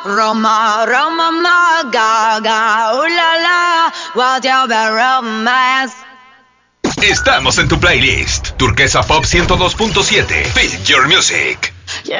Roma, Roma, ma, ga, ooh la la, what you be romance. Estamos en tu playlist. Turquesa Pop 102.7. Feel your music.